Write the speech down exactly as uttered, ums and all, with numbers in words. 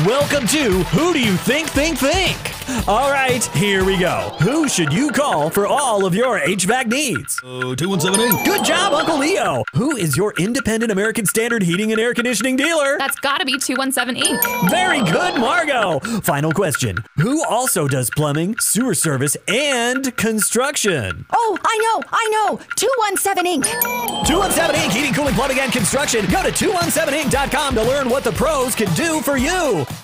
Welcome to Who Do You Think Think Think? All right, here we go. Who should you call for all of your H V A C needs? Oh, two one seven eight. Good job, Uncle Leo. Who is your independent American Standard heating and air conditioning dealer? That's gotta be two one seven Incorporated. Very good, Margot. Final question. Who also does plumbing, sewer service, and construction? Oh, I know, I know. two one seven Incorporated. two one seven Incorporated, heating, cooling, plumbing, and construction. Go to two one seven inc dot com to learn what the pros can do for you.